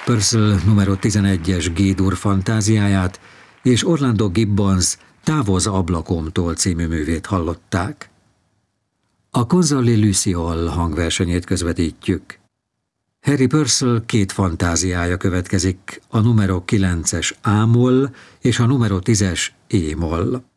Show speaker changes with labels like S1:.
S1: Purcell numero 11-es G-dur fantáziáját és Orlando Gibbons Távozz ablakomtól című művét hallották. A Consolé Luciole hangversenyét közvetítjük. Harry Purcell két fantáziája következik, a numero 9-es A-moll és a numero 10-es E-moll.